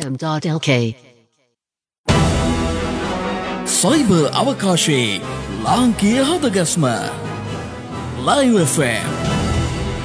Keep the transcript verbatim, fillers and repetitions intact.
m dot l k. Cyber අවකාශයේ ලාංකීය හදගස්ම Live F M